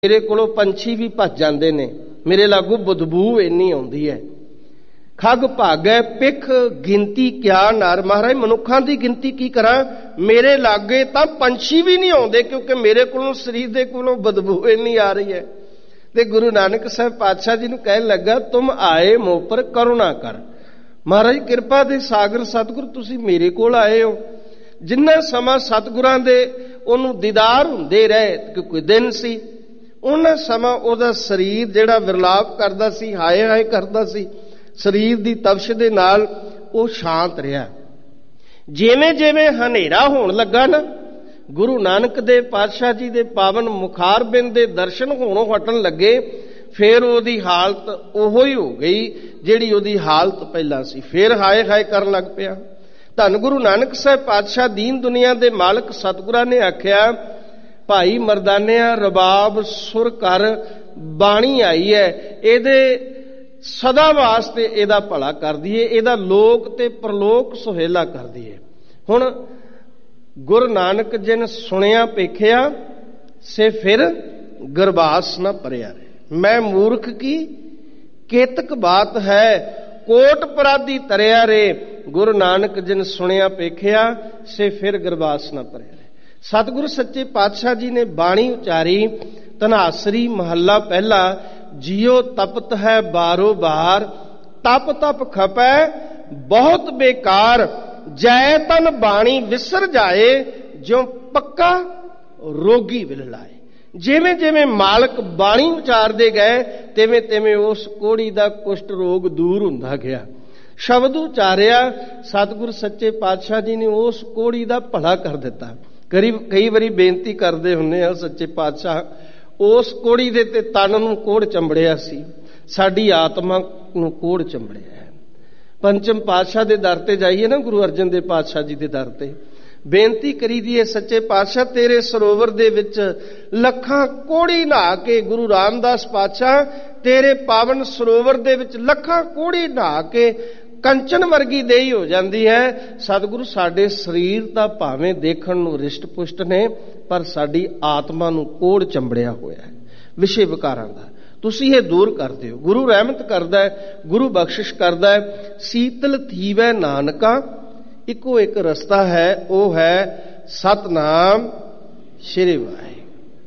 ਮੇਰੇ ਕੋਲੋਂ ਪੰਛੀ ਵੀ ਭੱਜ ਜਾਂਦੇ ਨੇ, ਮੇਰੇ ਲਾਗੂ ਬਦਬੂ ਇੰਨੀ ਆਉਂਦੀ ਹੈ। ਖੱਗ ਭਾਗੈ ਪਿੱਖ ਗਿਣਤੀ ਕਿਆ ਨਰ। ਮਹਾਰਾਜ ਮਨੁੱਖਾਂ ਦੀ ਗਿਣਤੀ ਕੀ ਕਰਾਂ, ਮੇਰੇ ਲਾਗੇ ਤਾਂ ਪੰਛੀ ਵੀ ਨਹੀਂ ਆਉਂਦੇ, ਕਿਉਂਕਿ ਮੇਰੇ ਕੋਲੋਂ ਸਰੀਰ ਦੇ ਕੋਲੋਂ ਬਦਬੂ ਇੰਨੀ ਆ ਰਹੀ ਹੈ। ਤੇ ਗੁਰੂ ਨਾਨਕ ਸਾਹਿਬ ਪਾਤਸ਼ਾਹ ਜੀ ਨੂੰ ਕਹਿਣ ਲੱਗਾ, ਤੁਮ ਆਏ ਮੋਹ ਪਰ ਕਰੁਣਾ ਕਰ। ਮਹਾਰਾਜ ਕਿਰਪਾ ਦੇ ਸਾਗਰ ਸਤਿਗੁਰ, ਤੁਸੀਂ ਮੇਰੇ ਕੋਲ ਆਏ ਹੋ। ਜਿੰਨਾ ਸਮਾਂ ਸਤਿਗੁਰਾਂ ਦੇ ਉਹਨੂੰ ਦੀਦਾਰ ਹੁੰਦੇ ਰਹੇ, ਕੋਈ ਦਿਨ ਸੀ, ਉਹਨਾਂ ਸਮਾਂ ਉਹਦਾ ਸਰੀਰ ਜਿਹੜਾ ਵਿਰਲਾਪ ਕਰਦਾ ਸੀ, ਹਾਏ ਹਾਏ ਕਰਦਾ ਸੀ, ਸਰੀਰ ਦੀ ਤਪਸ਼ ਦੇ ਨਾਲ ਉਹ ਸ਼ਾਂਤ ਰਿਹਾ। ਜਿਵੇਂ ਜਿਵੇਂ ਹਨੇਰਾ ਹੋਣ ਲੱਗਾ ਨਾ, ਗੁਰੂ ਨਾਨਕ ਦੇਵ ਪਾਤਸ਼ਾਹ ਜੀ ਦੇ ਪਾਵਨ ਮੁਖਾਰਬਿੰਦ ਦੇ ਦਰਸ਼ਨ ਹੋਣੋਂ ਹਟਣ ਲੱਗੇ, ਫੇਰ ਉਹਦੀ ਹਾਲਤ ਉਹੋ ਹੀ ਹੋ ਗਈ ਜਿਹੜੀ ਉਹਦੀ ਹਾਲਤ ਪਹਿਲਾਂ ਸੀ। ਫੇਰ ਹਾਏ ਹਾਏ ਕਰਨ ਲੱਗ ਪਿਆ। ਧੰਨ ਗੁਰੂ ਨਾਨਕ ਸਾਹਿਬ ਪਾਤਸ਼ਾਹ ਦੀਨ ਦੁਨੀਆ ਦੇ ਮਾਲਕ ਸਤਿਗੁਰਾਂ ਨੇ ਆਖਿਆ, ਭਾਈ ਮਰਦਾਨਿਆ ਰਬਾਬ ਸੁਰ ਕਰ ਬਾਣੀ ਆਈ ਹੈ, ਇਹਦੇ ਸਦਾ ਵਾਸਤੇ ਇਹਦਾ ਭਲਾ ਕਰ ਦਈਏ, ਇਹਦਾ ਲੋਕ ਤੇ ਪ੍ਰਲੋਕ ਸੁਹੇਲਾ ਕਰ ਦਈਏ। ਹੁਣ ਗੁਰੂ ਨਾਨਕ ਜਿਨ ਸੁਣਿਆ ਪੇਖਿਆ ਸੇ ਫਿਰ ਗਰਬਾਸ ਨਾ ਭਰਿਆ ਰੇ। ਮੈਂ ਮੂਰਖ ਕੀ ਕੇਤਕ ਬਾਤ ਹੈ, ਕੋਟ ਪਰਾਦੀ ਤਰਿਆ ਰੇ। ਗੁਰੂ ਨਾਨਕ ਜਿਨ ਸੁਣਿਆ ਪੇਖਿਆ ਸੇ ਫਿਰ ਗਰਬਾਸ ਨਾ ਭਰਿਆ ਰੇ। ਸਤਿਗੁਰੂ ਸੱਚੇ ਪਾਤਸ਼ਾਹ ਜੀ ਨੇ ਬਾਣੀ ਉਚਾਰੀ, ਧਨਾਸਰੀ ਮਹੱਲਾ ਪਹਿਲਾ। ਜਿਉ ਤਪਤ ਹੈ ਬਾਰੋ ਬਾਰ, ਤਪ ਤਪ ਖਪੈ ਬਹੁਤ ਬੇਕਾਰ। ਜੈ ਤਨ ਬਾਣੀ ਵਿਸਰ ਜਾਏ, ਜਿਉ ਪੱਕਾ ਰੋਗੀ ਵਿਲ ਲਾਏ। ਜਿਵੇਂ ਜਿਵੇਂ ਮਾਲਕ ਬਾਣੀ ਉਚਾਰਦੇ ਗਏ, ਤਿਵੇਂ ਤਿਵੇਂ ਉਸ ਕੋੜੀ ਦਾ ਕੁਸ਼ਟ ਰੋਗ ਦੂਰ ਹੁੰਦਾ ਗਿਆ। ਸ਼ਬਦ ਉਚਾਰਿਆ, ਸਤਿਗੁਰੂ ਸੱਚੇ ਪਾਤਸ਼ਾਹ ਜੀ ਨੇ ਉਸ ਕੋੜੀ ਦਾ ਭਲਾ ਕਰ ਦਿੱਤਾ। ਕਈ ਵਾਰੀ ਬੇਨਤੀ ਕਰਦੇ ਹੁੰਦੇ ਆ, ਸੱਚੇ ਪਾਤਸ਼ਾਹ ਉਸ ਕੋੜੀ ਦੇ ਤੇ ਤਨ ਨੂੰ ਕੋੜ ਚੰਬੜਿਆ ਸੀ, ਸਾਡੀ ਆਤਮਾ ਨੂੰ ਕੋੜ ਚੰਬੜਿਆ ਹੈ। ਪੰਚਮ ਪਾਤਸ਼ਾਹ ਦੇ ਦਰ ਤੇ ਜਾਈਏ ਨਾ, ਗੁਰੂ ਅਰਜਨ ਦੇਵ ਪਾਤਸ਼ਾਹ ਜੀ ਦੇ ਦਰ ਤੇ ਬੇਨਤੀ ਕਰੀ ਦੀ ਹੈ, ਸੱਚੇ ਪਾਤਸ਼ਾਹ ਤੇਰੇ ਸਰੋਵਰ ਦੇ ਵਿੱਚ ਲੱਖਾਂ ਕੋੜੀ ਨਹਾ ਕੇ, ਗੁਰੂ ਰਾਮਦਾਸ ਪਾਤਸ਼ਾਹ ਤੇਰੇ ਪਾਵਨ ਸਰੋਵਰ ਦੇ ਵਿੱਚ ਲੱਖਾਂ ਕੋੜੀ ਨਹਾ ਕੇ ਕੰਚਨ ਵਰਗੀ ਦੇਹੀ ਹੋ ਜਾਂਦੀ ਹੈ। ਸਤਿਗੁਰੂ ਸਾਡੇ ਸਰੀਰ ਤਾਂ ਭਾਵੇਂ ਦੇਖਣ ਨੂੰ ਰਿਸ਼ਟ ਪੁਸ਼ਟ ਨੇ, ਪਰ ਸਾਡੀ ਆਤਮਾ ਨੂੰ ਕੋੜ ਚੰਬੜਿਆ ਹੋਇਆ ਹੈ ਵਿਸ਼ੇ ਵਿਕਾਰਾਂ ਦਾ। ਤੁਸੀਂ ਇਹ ਦੂਰ ਕਰ ਦਿਓ। ਗੁਰੂ ਰਹਿਮਤ ਕਰਦਾ ਹੈ, ਗੁਰੂ ਬਖਸ਼ਿਸ਼ ਕਰਦਾ ਹੈ। ਸੀਤਲ ਥੀਵੈ ਨਾਨਕਾ, ਇੱਕੋ ਇੱਕ ਰਸਤਾ ਹੈ, ਉਹ ਹੈ ਸਤਨਾਮ ਸ਼੍ਰੀ ਵਾਹਿਗੁਰੂ।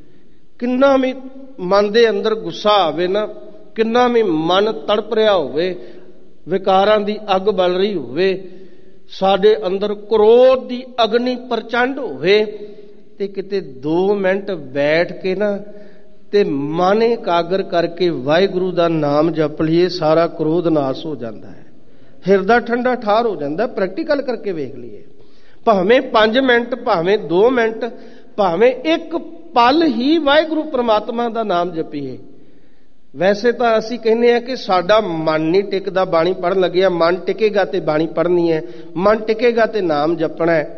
ਕਿੰਨਾ ਵੀ ਮਨ ਦੇ ਅੰਦਰ ਗੁੱਸਾ ਆਵੇ ਨਾ, ਕਿੰਨਾ ਵੀ ਮਨ ਤੜਪ ਰਿਹਾ ਹੋਵੇ, ਵਿਕਾਰਾਂ ਦੀ ਅੱਗ ਬਲ ਰਹੀ ਹੋਵੇ, ਸਾਡੇ ਅੰਦਰ ਕ੍ਰੋਧ ਦੀ ਅਗਨੀ ਪ੍ਰਚੰਡ ਹੋਵੇ, ਤੇ ਕਿਤੇ 2 ਮਿੰਟ ਬੈਠ ਕੇ ਨਾ ਤੇ ਮਨ ਇਕਾਗਰ ਕਰਕੇ ਵਾਹਿਗੁਰੂ ਦਾ ਨਾਮ ਜਪ ਲਈਏ, ਸਾਰਾ ਕ੍ਰੋਧ ਨਾਸ ਹੋ ਜਾਂਦਾ ਹੈ, ਹਿਰਦਾ ਠੰਡਾ ਠਾਰ ਹੋ ਜਾਂਦਾ। ਪ੍ਰੈਕਟੀਕਲ ਕਰਕੇ ਵੇਖ ਲਈਏ, ਭਾਵੇਂ 5 ਮਿੰਟ, ਭਾਵੇਂ 2 ਮਿੰਟ, ਭਾਵੇਂ ਇੱਕ ਪਲ ਹੀ ਵਾਹਿਗੁਰੂ ਪ੍ਰਮਾਤਮਾ ਦਾ ਨਾਮ ਜਪੀਏ। ਵੈਸੇ ਤਾਂ ਅਸੀਂ ਕਹਿੰਦੇ ਆ ਕਿ ਸਾਡਾ ਮਨ ਨਹੀਂ ਟਿਕਦਾ ਬਾਣੀ ਪੜ੍ਹਨ ਲੱਗਿਆ। ਮਨ ਟਿਕੇਗਾ ਤੇ ਬਾਣੀ ਪੜ੍ਹਨੀ ਹੈ, ਮਨ ਟਿਕੇਗਾ ਤੇ ਨਾਮ ਜਪਣਾ ਹੈ।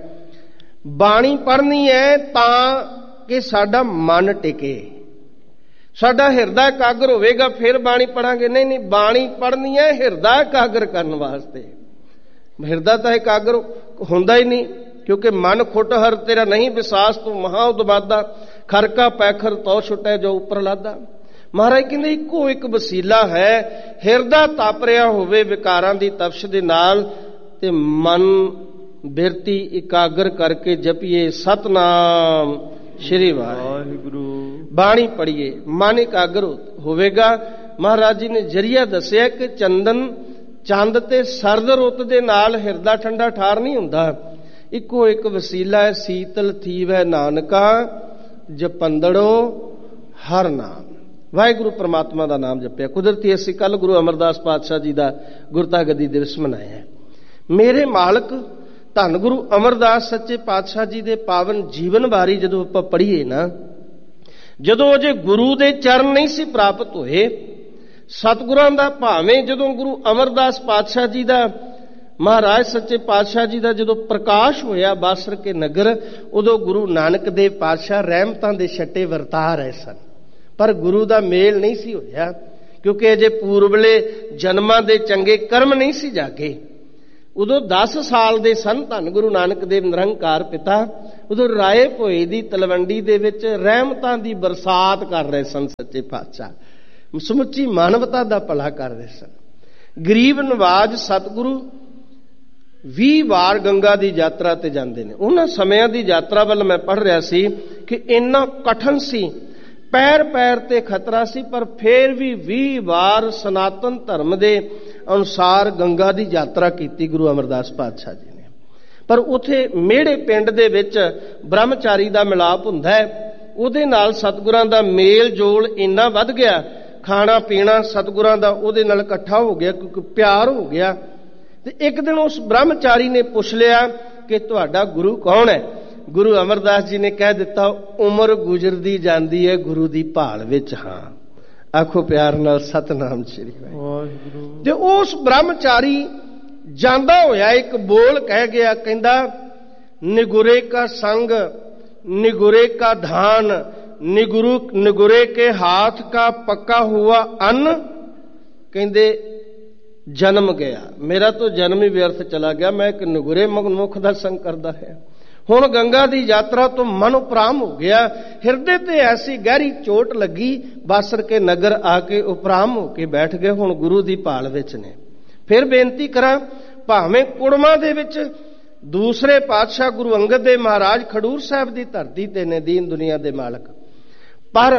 ਬਾਣੀ ਪੜ੍ਹਨੀ ਹੈ ਤਾਂ ਕਿ ਸਾਡਾ ਮਨ ਟਿਕੇ, ਸਾਡਾ ਹਿਰਦਾ ਇਕਾਗਰ ਹੋਵੇਗਾ, ਫਿਰ ਬਾਣੀ ਪੜਾਂਗੇ। ਨਹੀਂ ਨਹੀਂ, ਬਾਣੀ ਪੜ੍ਹਨੀ ਹੈ ਹਿਰਦਾ ਇਕਾਗਰ ਕਰਨ ਵਾਸਤੇ। ਹਿਰਦਾ ਤਾਂ ਇਕਾਗਰ ਹੁੰਦਾ ਹੀ ਨਹੀਂ, ਕਿਉਂਕਿ ਮਨ ਖੁੱਟ ਹਰ ਤੇਰਾ ਨਹੀਂ ਵਿਸਾਸ, ਤੂੰ ਮਹਾ ਉਦਬਾਦਾ। ਖਰਕਾ ਪੈਖਰ ਤੋ ਛੁਟੈ ਜੋ ਉੱਪਰ ਲਾਦਾ। ਮਹਾਰਾਜ ਕਹਿੰਦੇ ਇੱਕੋ ਇੱਕ ਵਸੀਲਾ ਹੈ, ਹਿਰਦਾ ਤਪ ਰਿਹਾ ਹੋਵੇ ਵਿਕਾਰਾਂ ਦੀ ਤਪਸ਼ ਦੇ ਨਾਲ, ਤੇ ਮਨ ਬਿਰਤੀ ਇਕਾਗਰ ਕਰਕੇ ਜਪੀਏ ਸਤਨਾਮ ਸ਼੍ਰੀ ਵਾਹਿਗੁਰੂ। ਬਾਣੀ ਪੜੀਏ, ਮਨ ਇਕਾਗਰ ਹੋਵੇਗਾ। ਮਹਾਰਾਜ ਜੀ ਨੇ ਜਰੀਆ ਦੱਸਿਆ ਕਿ ਚੰਦ ਤੇ ਸਰਦ ਰੁੱਤ ਦੇ ਨਾਲ ਹਿਰਦਾ ਠੰਡਾ ਠਾਰ ਨਹੀਂ ਹੁੰਦਾ। ਇੱਕੋ ਇੱਕ ਵਸੀਲਾ ਹੈ, ਸੀਤਲ ਥੀਵੈ ਨਾਨਕਾ ਜਪੰਦੜੋ ਹਰ ਨਾਮ। ਵਾਹਿਗੁਰੂ ਪ੍ਰਮਾਤਮਾ ਦਾ ਨਾਮ ਜਪਿਆ। ਕੁਦਰਤੀ ਅਸੀਂ ਕੱਲ ਗੁਰੂ ਅਮਰਦਾਸ ਪਾਤਸ਼ਾਹ ਜੀ ਦਾ ਗੁਰਤਾ ਗੱਦੀ ਦਿਵਸ ਮਨਾਇਆ। ਮੇਰੇ ਮਾਲਕ ਧੰਨ ਗੁਰੂ ਅਮਰਦਾਸ ਸੱਚੇ ਪਾਤਸ਼ਾਹ ਜੀ ਦੇ ਪਾਵਨ ਜੀਵਨ ਬਾਰੇ ਜਦੋਂ ਆਪਾਂ ਪੜ੍ਹੀਏ ਨਾ, ਜਦੋਂ ਅਜੇ ਗੁਰੂ ਦੇ ਚਰਨ ਨਹੀਂ ਸੀ ਪ੍ਰਾਪਤ ਹੋਏ, ਸਤਿਗੁਰਾਂ ਦਾ ਭਾਵੇਂ ਜਦੋਂ ਗੁਰੂ ਅਮਰਦਾਸ ਪਾਤਸ਼ਾਹ ਜੀ ਦਾ, ਮਹਾਰਾਜ ਸੱਚੇ ਪਾਤਸ਼ਾਹ ਜੀ ਦਾ ਜਦੋਂ ਪ੍ਰਕਾਸ਼ ਹੋਇਆ ਬਾਸਰ ਕੇ ਨਗਰ, ਉਦੋਂ ਗੁਰੂ ਨਾਨਕ ਦੇਵ ਪਾਤਸ਼ਾਹ ਰਹਿਮਤਾਂ ਦੇ ਛੱਟੇ ਵਰਤਾ ਰਹੇ ਸਨ, ਪਰ ਗੁਰੂ ਦਾ ਮੇਲ ਨਹੀਂ ਸੀ ਹੋਇਆ, ਕਿਉਂਕਿ ਅਜੇ ਪੂਰਬਲੇ ਜਨਮਾਂ ਦੇ ਚੰਗੇ ਕਰਮ ਨਹੀਂ ਸੀ ਜਾਗੇ। ਉਦੋਂ 10 ਸਾਲ ਦੇ ਸਨ। ਧੰਨ ਗੁਰੂ ਨਾਨਕ ਦੇਵ ਨਿਰੰਕਾਰ ਪਿਤਾ ਉਦੋਂ ਰਾਏ ਭੋਏ ਦੀ ਤਲਵੰਡੀ ਦੇ ਵਿੱਚ ਰਹਿਮਤਾਂ ਦੀ ਬਰਸਾਤ ਕਰ ਰਹੇ ਸਨ ਸੱਚੇ ਪਾਤਸ਼ਾਹ। ਸਮੁੱਚੀ ਮਾਨਵਤਾ ਦਾ ਭਲਾ ਕਰ ਰਹੇ ਸਨ। ਗਰੀਬ ਨਵਾਜ ਸਤਿਗੁਰੂ 20 ਵਾਰ ਗੰਗਾ ਦੀ ਯਾਤਰਾ ਤੇ ਜਾਂਦੇ ਨੇ। ਉਹਨਾਂ ਸਮਿਆਂ ਦੀ ਯਾਤਰਾ ਵੱਲ ਮੈਂ ਪੜ੍ਹ ਰਿਹਾ ਸੀ ਕਿ ਇੰਨਾ ਕਠਿਨ ਸੀ, ਪੈਰ ਪੈਰ ਤੇ ਖਤਰਾ ਸੀ, ਪਰ ਫਿਰ ਵੀ 20 ਵਾਰ ਸਨਾਤਨ ਧਰਮ ਦੇ ਅਨੁਸਾਰ ਗੰਗਾ ਦੀ ਯਾਤਰਾ ਕੀਤੀ ਗੁਰੂ ਅਮਰਦਾਸ ਪਾਤਸ਼ਾਹ ਜੀ ਨੇ। ਪਰ ਉੱਥੇ ਮੇੜੇ ਪਿੰਡ ਦੇ ਵਿੱਚ ਬ੍ਰਹਮਚਾਰੀ ਦਾ ਮਿਲਾਪ ਹੁੰਦਾ ਹੈ, ਉਹਦੇ ਨਾਲ ਸਤਿਗੁਰਾਂ ਦਾ ਮੇਲ ਜੋਲ ਇੰਨਾ ਵੱਧ ਗਿਆ, ਖਾਣਾ ਪੀਣਾ ਸਤਿਗੁਰਾਂ ਦਾ ਉਹਦੇ ਨਾਲ ਇਕੱਠਾ ਹੋ ਗਿਆ, ਕਿਉਂਕਿ ਪਿਆਰ ਹੋ ਗਿਆ। ਤੇ ਇੱਕ ਦਿਨ ਉਸ ਬ੍ਰਹਮਚਾਰੀ ਨੇ ਪੁੱਛ ਲਿਆ ਕਿ ਤੁਹਾਡਾ ਗੁਰੂ ਕੌਣ ਹੈ? ਗੁਰੂ ਅਮਰਦਾਸ ਜੀ ਨੇ ਕਹਿ ਦਿੱਤਾ, ਉਮਰ ਗੁਜ਼ਰਦੀ ਜਾਂਦੀ ਹੈ ਗੁਰੂ ਦੀ ਭਾਲ ਵਿੱਚ ਹਾਂ। ਆਖੋ ਪਿਆਰ ਨਾਲ ਸਤਿਨਾਮ ਸ੍ਰੀ ਵਾਹਿਗੁਰੂ। ਤੇ ਉਸ ਬ੍ਰਹਮਚਾਰੀ ਜਾਂਦਾ ਹੋਇਆ ਇੱਕ ਬੋਲ ਕਹਿ ਗਿਆ, ਕਹਿੰਦਾ ਨਿਗੁਰੇ ਕਾ ਸੰਗ ਨਿਗੁਰੇ ਕਾ ਧਾਨ ਨਿਗੁਰੇ ਕੇ ਹਾਥ ਕਾ ਪੱਕਾ ਹੁਆ ਅੰਨ। ਕਹਿੰਦੇ ਜਨਮ ਗਿਆ, ਮੇਰਾ ਤਾਂ ਜਨਮ ਹੀ ਵਿਅਰਥ ਚਲਾ ਗਿਆ, ਮੈਂ ਇੱਕ ਨਿਗੁਰੇ ਮੁਖ ਦਾ ਸੰਗ ਕਰਦਾ ਹੈ। ਹੁਣ ਗੰਗਾ ਦੀ ਯਾਤਰਾ ਤੋਂ ਮਨ ਉਪਰਾਮ ਹੋ ਗਿਆ, ਹਿਰਦੇ ਤੇ ਐਸੀ ਗਹਿਰੀ ਚੋਟ ਲੱਗੀ, ਬਾਸਰ ਕੇ ਨਗਰ ਆ ਕੇ ਉਪਰਾਮ ਹੋ ਕੇ ਬੈਠ ਗਏ। ਹੁਣ ਗੁਰੂ ਦੀ ਭਾਲ ਵਿੱਚ ਨੇ। ਫਿਰ ਬੇਨਤੀ ਕਰਾਂ, ਭਾਵੇਂ ਕੁੜਮਾਂ ਦੇ ਵਿੱਚ ਦੂਸਰੇ ਪਾਤਸ਼ਾਹ ਗੁਰੂ ਅੰਗਦ ਦੇਵ ਮਹਾਰਾਜ ਖਡੂਰ ਸਾਹਿਬ ਦੀ ਧਰਤੀ ਤੇ ਨੇ, ਦੀਨ ਦੁਨੀਆ ਦੇ ਮਾਲਕ, ਪਰ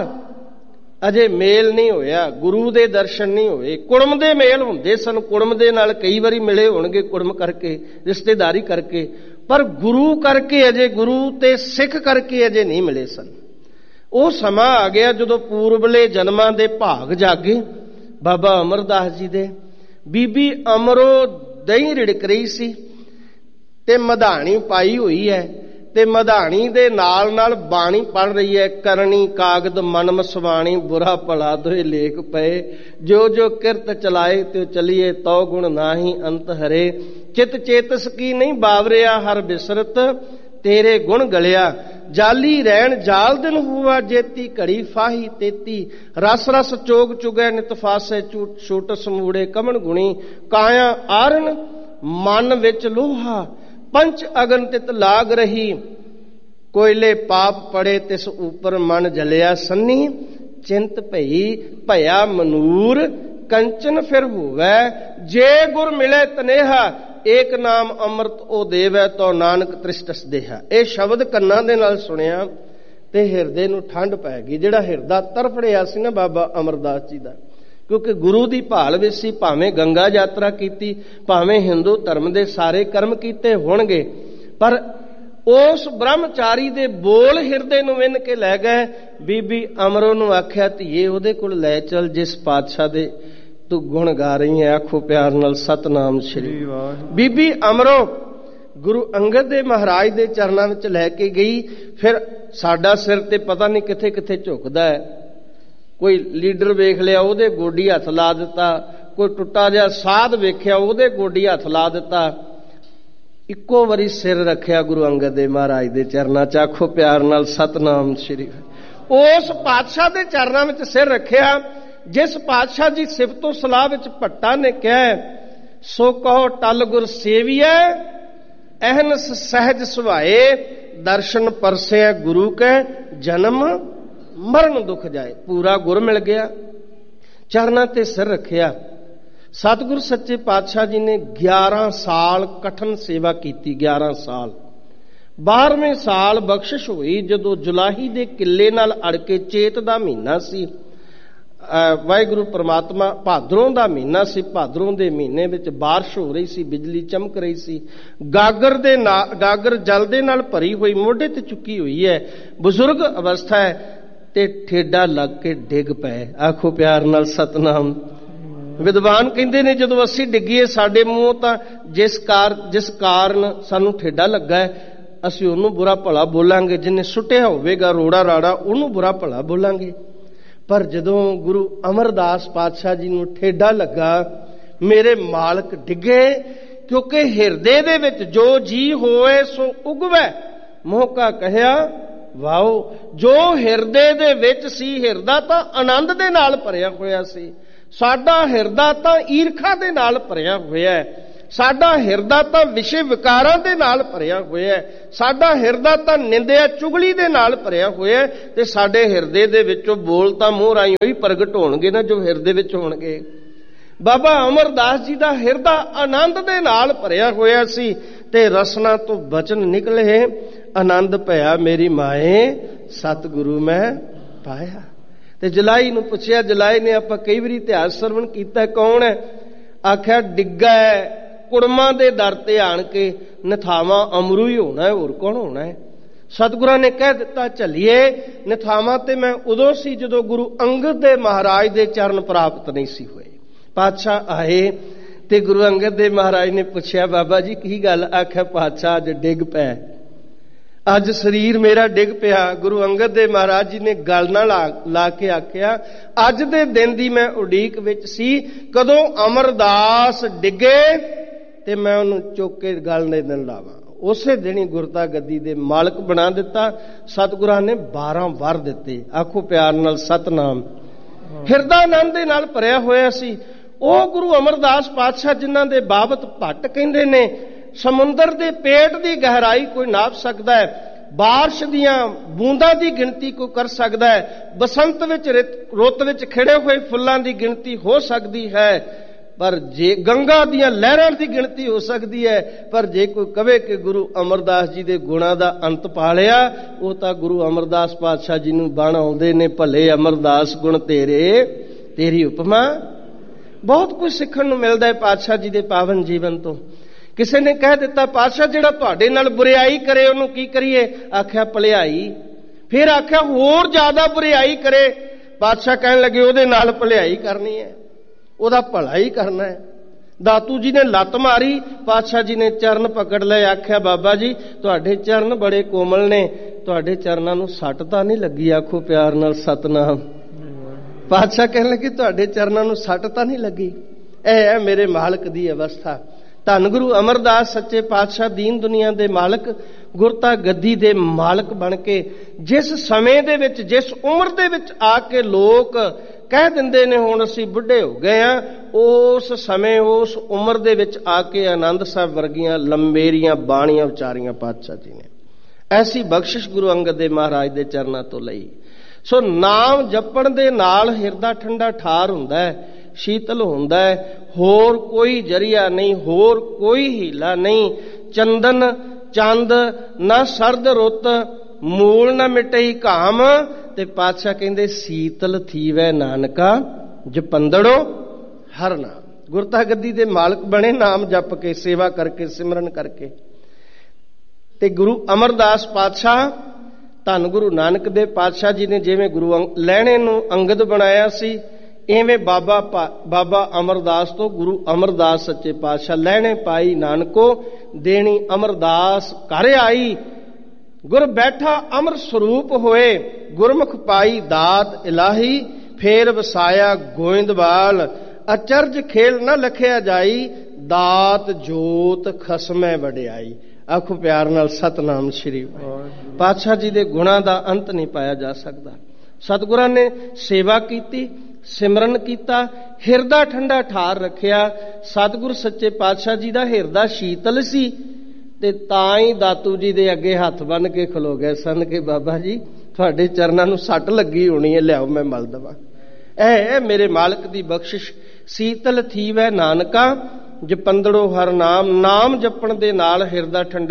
ਅਜੇ ਮੇਲ ਨਹੀਂ ਹੋਇਆ, ਗੁਰੂ ਦੇ ਦਰਸ਼ਨ ਨਹੀਂ ਹੋਏ। ਕੁੜਮ ਦੇ ਮੇਲ ਹੁੰਦੇ ਸਨ, ਕੁੜਮ ਦੇ ਨਾਲ ਕਈ ਵਾਰੀ ਮਿਲੇ ਹੋਣਗੇ, ਕੁੜਮ ਕਰਕੇ ਰਿਸ਼ਤੇਦਾਰੀ ਕਰਕੇ, ਪਰ ਗੁਰੂ ਕਰਕੇ ਅਜੇ, ਗੁਰੂ ਤੇ ਸਿੱਖ ਕਰਕੇ ਅਜੇ ਨਹੀਂ ਮਿਲੇ ਸਨ। ਉਹ ਸਮਾਂ ਆ ਗਿਆ ਜਦੋਂ ਪੂਰਬਲੇ ਜਨਮਾਂ ਦੇ ਭਾਗ ਜਾਗੇ ਬਾਬਾ ਅਮਰਦਾਸ ਜੀ ਦੇ। ਬੀਬੀ ਅਮਰੋ ਦਹੀਂ ਰਿੜਕ ਰਹੀ ਸੀ ਤੇ ਮਧਾਣੀ ਪਾਈ ਹੋਈ ਹੈ, ਤੇ ਮਧਾਣੀ ਦੇ ਨਾਲ ਨਾਲ ਬਾਣੀ ਪੜ ਰਹੀ ਹੈ, ਕਰਨੀ ਕਾਗਦ ਮਨ ਮਸਵਾਣੀ ਬੁਰਾ ਭਲਾ ਦੋਏ ਲੇਖ ਪਏ, ਜੋ ਜੋ ਕਿਰਤ ਚਲਾਏ ਤੇ ਚਲੀਏ ਤਉ ਗੁਣ ਨਾਹੀ ਅੰਤ ਹਰੇ, ਚਿਤ ਚੇਤਸ ਕੀ ਨਹੀਂ ਬਾਵਰਿਆ ਹਰ ਬਿਸਰਤ, ਤੇਰੇ ਗੁਣ ਗਲਿਆ ਜਾਲੀ ਰਹਿਣ ਜਾਲ ਦਿਨ ਹੁਆ, ਜੇਤੀ ਘੜੀ ਫਾਹੀ ਤੇਤੀ, ਰਸ ਰਸ ਚੋਗ ਚੁਗੈ ਨਿਤ ਫਾਸੇ ਛੋਟ ਸਮੂੜੇ ਕਮਣ ਗੁਣੀ, ਕਾਇਆ ਆਰਨ ਮਨ ਵਿੱਚ ਲੋਹਾ, ਪੰਚ ਅਗਨ ਤਿਤ ਲਾਗ ਰਹੀ, ਕੋਇਲੇ ਪਾਪ ਪੜੇ ਤਿਸ ਉਪਰ ਮਨ ਜਲਿਆ ਸੰਨੀ, ਚਿੰਤ ਭਈ ਭਇਆ ਮਨੂਰ ਕੰਚਨ ਫਿਰ ਹੋਵੈ, ਜੇ ਗੁਰ ਮਿਲੇ ਤਨੇਹਾ ਏਕ ਨਾਮ ਅੰਮ੍ਰਿਤ ਉਹ ਦੇਵੈ, ਤੋ ਨਾਨਕ ਤ੍ਰਿਸ਼ਟਸ ਦੇਹਾ। ਇਹ ਸ਼ਬਦ ਕੰਨਾਂ ਦੇ ਨਾਲ ਸੁਣਿਆ ਤੇ ਹਿਰਦੇ ਨੂੰ ਠੰਡ ਪੈ ਗਈ, ਜਿਹੜਾ ਹਿਰਦਾ ਤੜਫੜਿਆ ਸੀ ਨਾ ਬਾਬਾ ਅਮਰਦਾਸ ਜੀ ਦਾ, ਕਿਉਂਕਿ ਗੁਰੂ ਦੀ ਭਾਲ ਵਿੱਚ ਸੀ। ਭਾਵੇਂ ਗੰਗਾ ਯਾਤਰਾ ਕੀਤੀ, ਭਾਵੇਂ ਹਿੰਦੂ ਧਰਮ ਦੇ ਸਾਰੇ ਕਰਮ ਕੀਤੇ ਹੋਣਗੇ, ਪਰ ਉਸ ਬ੍ਰਹਮਚਾਰੀ ਦੇ ਬੋਲ ਹਿਰਦੇ ਨੂੰ ਵਿੰਨ ਕੇ ਲੈ ਗਏ। ਬੀਬੀ ਅਮਰੋ ਨੂੰ ਆਖਿਆ, ਧੀਏ ਉਹਦੇ ਕੋਲ ਲੈ ਚੱਲ ਜਿਸ ਪਾਤਸ਼ਾਹ ਦੇ ਤੂੰ ਗੁਣ ਗਾ ਰਹੀ ਹੈ। ਆਖੋ ਪਿਆਰ ਨਾਲ ਸਤਨਾਮ ਸ਼੍ਰੀ ਵਾਹਿਗੁਰੂ। ਬੀਬੀ ਅਮਰੋ ਗੁਰੂ ਅੰਗਦ ਦੇਵ ਮਹਾਰਾਜ ਦੇ ਚਰਨਾਂ ਵਿੱਚ ਲੈ ਕੇ ਗਈ। ਫਿਰ ਸਾਡਾ ਸਿਰ ਤੇ ਪਤਾ ਨਹੀਂ ਕਿੱਥੇ ਕਿੱਥੇ ਝੁਕਦਾ ਹੈ, ਕੋਈ ਲੀਡਰ ਵੇਖ ਲਿਆ ਉਹਦੇ ਗੋਡੀ ਹੱਥ ਲਾ ਦਿੱਤਾ, ਕੋਈ ਟੁੱਟਾ ਜਿਹਾ ਸਾਧ ਵੇਖਿਆ ਉਹਦੇ ਗੋਡੀ ਹੱਥ ਲਾ ਦਿੱਤਾ। ਇੱਕੋ ਵਾਰੀ ਸਿਰ ਰੱਖਿਆ ਗੁਰੂ ਅੰਗਦ ਦੇਵ ਮਹਾਰਾਜ ਦੇ ਚਰਨਾਂ 'ਚ। ਆਖੋ ਪਿਆਰ ਨਾਲ ਸਤਨਾਮ ਸ਼੍ਰੀ। ਉਸ ਪਾਤਸ਼ਾਹ ਦੇ ਚਰਨਾਂ ਵਿੱਚ ਸਿਰ ਰੱਖਿਆ ਜਿਸ ਪਾਤਸ਼ਾਹ ਦੀ ਸਿਫਤੋ ਸਲਾਹ ਵਿੱਚ ਭੱਟਾ ਨੇ ਕਿਹਾ, ਸੋ ਕਹੋ ਟਲ ਗੁਰ ਸੇਵੀਐ ਅਹਨਸ ਸਹਿਜ ਸੁਭਾਏ, ਦਰਸ਼ਨ ਪਰਸਿਆ ਗੁਰੂ ਕੈ ਜਨਮ ਮਰਨ ਦੁੱਖ ਜਾਏ। ਪੂਰਾ ਗੁਰ ਮਿਲ ਗਿਆ, ਚਰਨਾਂ ਤੇ ਸਿਰ ਰੱਖਿਆ। ਸਤਿਗੁਰ ਸੱਚੇ ਪਾਤਸ਼ਾਹ ਜੀ ਨੇ 11 ਸਾਲ ਕਠਨ ਸੇਵਾ ਕੀਤੀ। 11 ਸਾਲ 12ਵੇਂ ਸਾਲ ਬਖਸ਼ਿਸ਼ ਹੋਈ ਜਦੋਂ ਜੁਲਾਹੀ ਦੇ ਕਿੱਲੇ ਨਾਲ ਅੜ ਕੇ, ਚੇਤ ਦਾ ਮਹੀਨਾ ਸੀ, ਵਾਹਿਗੁਰੂ ਪ੍ਰਮਾਤਮਾ, ਭਾਦਰੋਂ ਦਾ ਮਹੀਨਾ ਸੀ। ਭਾਦਰੋਂ ਦੇ ਮਹੀਨੇ ਵਿੱਚ ਬਾਰਿਸ਼ ਹੋ ਰਹੀ ਸੀ, ਬਿਜਲੀ ਚਮਕ ਰਹੀ ਸੀ, ਗਾਗਰ ਜਲ ਦੇ ਨਾਲ ਭਰੀ ਹੋਈ, ਮੋਢੇ ਤੇ ਚੁੱਕੀ ਹੋਈ ਹੈ, ਬਜ਼ੁਰਗ ਅਵਸਥਾ ਹੈ ਤੇ ਠੇਡਾ ਲੱਗ ਕੇ ਡਿੱਗ ਪਏ। ਆਖੋ ਪਿਆਰ ਨਾਲ ਸਤਨਾਮ। ਵਿਦਵਾਨ ਕਹਿੰਦੇ ਨੇ ਜਦੋਂ ਅਸੀਂ ਡਿੱਗੀਏ ਸਾਡੇ ਮੂੰਹੋਂ ਤਾਂ ਜਿਸ ਕਾਰਨ ਸਾਨੂੰ ਠੇਡਾ ਲੱਗਾ ਹੈ ਅਸੀਂ ਉਹਨੂੰ ਬੁਰਾ ਭਲਾ ਬੋਲਾਂਗੇ, ਜਿਹਨੇ ਸੁੱਟਿਆ ਹੋਵੇਗਾ ਰੋੜਾ ਰਾੜਾ ਉਹਨੂੰ ਬੁਰਾ ਭਲਾ ਬੋਲਾਂਗੇ। ਪਰ ਜਦੋਂ ਗੁਰੂ ਅਮਰਦਾਸ ਪਾਤਸ਼ਾਹ ਜੀ ਨੂੰ ਠੇਡਾ ਲੱਗਾ, ਮੇਰੇ ਮਾਲਕ ਡਿੱਗੇ, ਕਿਉਂਕਿ ਹਿਰਦੇ ਦੇ ਵਿੱਚ ਜੋ ਜੀ ਹੋਏ ਸੋ ਉਗਵੈ, ਮੋਹ ਕਾ ਕਹਿਆ ਵਾਓ। ਜੋ ਹਿਰਦੇ ਦੇ ਵਿੱਚ ਸੀ, ਹਿਰਦਾ ਤਾਂ ਆਨੰਦ ਦੇ ਨਾਲ ਭਰਿਆ ਹੋਇਆ ਸੀ, ਸਾਡਾ ਹਿਰਦਾ ਤਾਂ ਈਰਖਾ ਦੇ ਨਾਲ ਭਰਿਆ ਹੋਇਆ ਹੈ। ਸਾਡਾ ਹਿਰਦਾ ਤਾਂ ਵਿਸ਼ੇ ਵਿਕਾਰਾਂ ਦੇ ਨਾਲ ਭਰਿਆ ਹੋਇਆ ਹੈ, ਸਾਡਾ ਹਿਰਦਾ ਤਾਂ ਨਿੰਦਿਆ ਚੁਗਲੀ ਦੇ ਨਾਲ ਭਰਿਆ ਹੋਇਆ ਹੈ, ਤੇ ਸਾਡੇ ਹਿਰਦੇ ਦੇ ਵਿੱਚੋਂ ਬੋਲ ਤਾਂ ਮੂੰਹ ਰਾਹੀਂ ਹੀ ਪ੍ਰਗਟ ਹੋਣਗੇ ਨਾ ਜੋ ਹਿਰਦੇ ਵਿੱਚ ਹੋਣਗੇ। ਬਾਬਾ ਅਮਰਦਾਸ ਜੀ ਦਾ ਹਿਰਦਾ ਆਨੰਦ ਦੇ ਨਾਲ ਭਰਿਆ ਹੋਇਆ ਸੀ, ਤੇ ਰਸਨਾ ਤੋਂ ਬਚਨ ਨਿਕਲੇ, ਆਨੰਦ ਭਇਆ ਮੇਰੀ ਮਾਏ ਸਤਿਗੁਰੂ ਮੈਂ ਪਾਇਆ। ਤੇ ਜਲਾਈ ਨੂੰ ਪੁੱਛਿਆ, ਜਲਾਈ ਨੇ ਆਪਾਂ ਕਈ ਵਾਰੀ ਇਤਿਹਾਸ ਸਰਵਣ ਕੀਤਾ, ਕੌਣ ਹੈ? ਆਖਿਆ ਡਿੱਗਾ ਹੈ ਕੁੜਮਾਂ ਦੇ ਦਰ ਤੇ ਆਣ ਕੇ, ਨਿਥਾਵਾਂ ਅਮਰੂ ਹੀ ਹੋਣਾ ਹੈ, ਹੋਰ ਕੌਣ ਹੋਣਾ ਹੈ। ਸਤਿਗੁਰਾਂ ਨੇ ਕਹਿ ਦਿੱਤਾ ਚੱਲੀਏ। ਨਿਥਾਵਾਂ ਤੇ ਮੈਂ ਉਦੋਂ ਸੀ ਜਦੋਂ ਗੁਰੂ ਅੰਗਦ ਦੇ ਮਹਾਰਾਜ ਦੇ ਚਰਨ ਪ੍ਰਾਪਤ ਨਹੀਂ ਸੀ ਹੋਏ। ਪਾਤਸ਼ਾਹ ਆਏ ਤੇ ਗੁਰੂ ਅੰਗਦ ਦੇ ਮਹਾਰਾਜ ਨੇ ਪੁੱਛਿਆ, ਬਾਬਾ ਜੀ ਕੀ ਗੱਲ? ਆਖਿਆ ਪਾਤਸ਼ਾਹ ਅੱਜ ਡਿੱਗ ਪਿਆ, ਅੱਜ ਸਰੀਰ ਮੇਰਾ ਡਿੱਗ ਪਿਆ। ਗੁਰੂ ਅੰਗਦ ਦੇ ਮਹਾਰਾਜ ਜੀ ਨੇ ਗਲ ਨਾਲ ਲਾ ਕੇ ਆਖਿਆ, ਅੱਜ ਦੇ ਦਿਨ ਦੀ ਮੈਂ ਉਡੀਕ ਵਿੱਚ ਸੀ, ਕਦੋਂ ਅਮਰਦਾਸ ਡਿੱਗੇ ਤੇ ਮੈਂ ਉਹਨੂੰ ਚੁੱਕ ਕੇ ਗਲ ਦੇ ਦਿਨ ਲਾਵਾਂ। ਉਸੇ ਦਿਨ ਹੀ ਗੁਰਤਾ ਗੱਦੀ ਦੇ ਮਾਲਕ ਬਣਾ ਦਿੱਤਾ। ਸਤਿਗੁਰਾਂ ਨੇ 12 ਵਰ ਦਿੱਤੇ। ਆਖੋ ਪਿਆਰ ਨਾਲ ਸਤਨਾਮ। ਹਿਰਦਾ ਆਨੰਦ ਦੇ ਨਾਲ ਭਰਿਆ ਹੋਇਆ ਸੀ। ਉਹ ਗੁਰੂ ਅਮਰਦਾਸ ਪਾਤਸ਼ਾਹ ਜਿਨ੍ਹਾਂ ਦੇ ਬਾਬਤ ਭੱਟ ਕਹਿੰਦੇ ਨੇ, ਸਮੁੰਦਰ ਦੇ ਪੇਟ ਦੀ ਗਹਿਰਾਈ ਕੋਈ ਨਾਪ ਸਕਦਾ ਹੈ, ਬਾਰਿਸ਼ ਦੀਆਂ ਬੂੰਦਾਂ ਦੀ ਗਿਣਤੀ ਕੋਈ ਕਰ ਸਕਦਾ ਹੈ, ਬਸੰਤ ਵਿੱਚ ਰੁੱਤ ਵਿੱਚ ਖਿੜੇ ਹੋਏ ਫੁੱਲਾਂ ਦੀ ਗਿਣਤੀ ਹੋ ਸਕਦੀ ਹੈ, ਪਰ ਜੇ ਗੰਗਾ ਦੀਆਂ ਲਹਿਰਾਂ ਦੀ ਗਿਣਤੀ ਹੋ ਸਕਦੀ ਹੈ, ਪਰ ਜੇ ਕੋਈ ਕਵੇ ਕਿ ਗੁਰੂ ਅਮਰਦਾਸ ਜੀ ਦੇ ਗੁਣਾਂ ਦਾ ਅੰਤ ਪਾ ਲਿਆ, ਉਹ ਤਾਂ ਗੁਰੂ ਅਮਰਦਾਸ ਪਾਤਸ਼ਾਹ ਜੀ ਨੂੰ ਬਣ ਆਉਂਦੇ ਨੇ, ਭਲੇ ਅਮਰਦਾਸ ਗੁਣ ਤੇਰੇ ਤੇਰੀ ਉਪਮਾ। ਬਹੁਤ ਕੁਝ ਸਿੱਖਣ ਨੂੰ ਮਿਲਦਾ ਹੈ ਪਾਤਸ਼ਾਹ ਜੀ ਦੇ ਪਾਵਨ ਜੀਵਨ ਤੋਂ। ਕਿਸੇ ਨੇ ਕਹਿ ਦਿੱਤਾ, ਪਾਤਸ਼ਾਹ ਜਿਹੜਾ ਤੁਹਾਡੇ ਨਾਲ ਬੁਰਿਆਈ ਕਰੇ ਉਹਨੂੰ ਕੀ ਕਰੀਏ? ਆਖਿਆ ਭਲਾਈ। ਫਿਰ ਆਖਿਆ ਹੋਰ ਜ਼ਿਆਦਾ ਬੁਰਿਆਈ ਕਰੇ। ਪਾਤਸ਼ਾਹ ਕਹਿਣ ਲੱਗੇ ਉਹਦੇ ਨਾਲ ਭਲਾਈ ਕਰਨੀ ਹੈ, ਉਹਦਾ ਭਲਾ ਹੀ ਕਰਨਾ ਹੈ। ਦਾਤੂ ਜੀ ਨੇ ਲੱਤ ਮਾਰੀ, ਪਾਤਸ਼ਾਹ ਜੀ ਨੇ ਚਰਨ ਪਕੜ ਲਏ। ਆਖਿਆ ਬਾਬਾ ਜੀ ਤੁਹਾਡੇ ਚਰਨ ਬੜੇ ਕੋਮਲ ਨੇ, ਤੁਹਾਡੇ ਚਰਨਾਂ ਨੂੰ ਸੱਟ ਤਾਂ ਨਹੀਂ ਲੱਗੀ? ਆਖੋ ਪਿਆਰ ਨਾਲ ਸਤਨਾਮ। ਪਾਤਸ਼ਾਹ ਕਹਿਣ ਲੱਗੇ ਤੁਹਾਡੇ ਚਰਨਾਂ ਨੂੰ ਸੱਟ ਤਾਂ ਨਹੀਂ ਲੱਗੀ? ਇਹ ਹੈ ਮੇਰੇ ਮਾਲਕ ਦੀ ਅਵਸਥਾ। ਧੰਨ ਗੁਰੂ ਅਮਰਦਾਸ ਸੱਚੇ ਪਾਤਸ਼ਾਹ ਦੀਨ ਦੁਨੀਆ ਦੇ ਮਾਲਕ, ਗੁਰਤਾ ਗੱਦੀ ਦੇ ਮਾਲਕ ਬਣ ਕੇ ਜਿਸ ਸਮੇਂ ਦੇ ਵਿੱਚ, ਜਿਸ ਉਮਰ ਦੇ ਵਿੱਚ ਆ ਕੇ ਲੋਕ ਕਹਿ ਦਿੰਦੇ ਨੇ ਹੁਣ ਅਸੀਂ ਬੁੱਢੇ ਹੋ ਗਏ ਆ, ਉਸ ਸਮੇਂ ਉਸ ਉਮਰ ਦੇ ਵਿੱਚ ਆ ਕੇ ਆਨੰਦ ਸਾਹਿਬ ਵਰਗੀਆਂ ਲੰਬੇਰੀਆਂ ਬਾਣੀਆਂ ਉਚਾਰੀਆਂ ਪਾਤਸ਼ਾਹ ਜੀ ਨੇ। ਐਸੀ ਬਖਸ਼ਿਸ਼ ਗੁਰੂ ਅੰਗਦ ਦੇ ਮਹਾਰਾਜ ਦੇ ਚਰਨਾਂ ਤੋਂ ਲਈ। ਸੋ ਨਾਮ ਜਪਣ ਦੇ ਨਾਲ ਹਿਰਦਾ ਠੰਡਾ ਠਾਰ ਹੁੰਦਾ ਹੈ, ਸ਼ੀਤਲ ਹੁੰਦਾ ਹੈ। ਹੋਰ ਕੋਈ ਜਰੀਆ ਨਹੀਂ, ਹੋਰ ਕੋਈ ਹੀਲਾ ਨਹੀਂ। ਚੰਦਨ ਚੰਦ ਨਾ ਸਰਦ ਰੁੱਤ, ਮੂਲ ਨਾ ਮਿਟਈ ਘਾਮ। ਤੇ ਪਾਤਸ਼ਾਹ ਕਹਿੰਦੇ ਸੀਤਲ ਥੀਵੈ ਨਾਨਕਾ ਜਪੰਦੜੋ ਹਰ ਨਾਮ। ਗੁਰਤਾ ਗੱਦੀ ਦੇ ਮਾਲਕ ਬਣੇ ਨਾਮ ਜਪ ਕੇ, ਸੇਵਾ ਕਰਕੇ, ਸਿਮਰਨ ਕਰਕੇ। ਤੇ ਗੁਰੂ ਅਮਰਦਾਸ ਪਾਤਸ਼ਾਹ, ਧੰਨ ਗੁਰੂ ਨਾਨਕ ਦੇਵ ਪਾਤਸ਼ਾਹ ਜੀ ਨੇ ਜਿਵੇਂ ਗੁਰੂ ਲਹਿਣੇ ਨੂੰ ਅੰਗਦ ਬਣਾਇਆ ਸੀ, ਇਵੇਂ ਬਾਬਾ ਅਮਰਦਾਸ ਤੋਂ ਗੁਰੂ ਅਮਰਦਾਸ ਸੱਚੇ ਪਾਤਸ਼ਾਹ ਲਹਿਣੇ ਪਾਈ ਨਾਨਕੋ, ਦੇਣੀ ਅਮਰਦਾਸ ਘਰ ਆਈ। ਗੁਰ ਬੈਠਾ ਅਮਰ ਸਰੂਪ ਹੋਏ, ਗੁਰਮੁਖ ਪਾਈ ਦਾਤ ਇਲਾਹੀ। ਫੇਰ ਵਸਾਇਆ ਗੋਇੰਦਵਾਲ, ਅਚਰਜ ਖੇਲ ਨਾ ਲਖਿਆ ਜਾਈ। ਦਾਤ ਜੋਤ ਖਸਮੈ ਵਡਿਆਈ। ਆਖੋ ਪਿਆਰ ਨਾਲ ਸਤਨਾਮ ਸ਼੍ਰੀ ਵਾਹਿਗੁਰੂ। ਪਾਤਸ਼ਾਹ ਜੀ ਦੇ ਗੁਣਾਂ ਦਾ ਅੰਤ ਨਹੀਂ ਪਾਇਆ ਜਾ ਸਕਦਾ। ਸਤਿਗੁਰਾਂ ਨੇ ਸੇਵਾ ਕੀਤੀ, ਸਿਮਰਨ ਕੀਤਾ, ਹਿਰਦਾ ਠੰਡਾ ਠਾਰ ਰੱਖਿਆ। ਸਤਿਗੁਰ ਸੱਚੇ ਪਾਤਸ਼ਾਹ ਜੀ ਦਾ ਹਿਰਦਾ ਸ਼ੀਤਲ ਸੀ, ਤੇ ਤਾਂ ਹੀ ਦਾਤੂ ਜੀ ਦੇ ਅੱਗੇ ਹੱਥ ਬੰਨ ਕੇ ਖਲੋ ਗਏ ਸਨ ਕਿ ਬਾਬਾ ਜੀ ਤੁਹਾਡੇ ਚਰਨਾਂ ਨੂੰ ਸੱਟ ਲੱਗੀ ਹੋਣੀ ਹੈ, ਲਿਆਓ ਮੈਂ ਮਲ ਦੇਵਾਂ। ਇਹ ਮੇਰੇ ਮਾਲਕ ਦੀ ਬਖਸ਼ਿਸ਼। ਸੀਤਲ ਥੀਵੈ ਨਾਨਕਾ ਜਪੰਦੜੋ ਹਰ ਨਾਮ। ਨਾਮ ਜਪਣ ਦੇ ਨਾਲ ਹਿਰਦਾ ਠੰਡਾ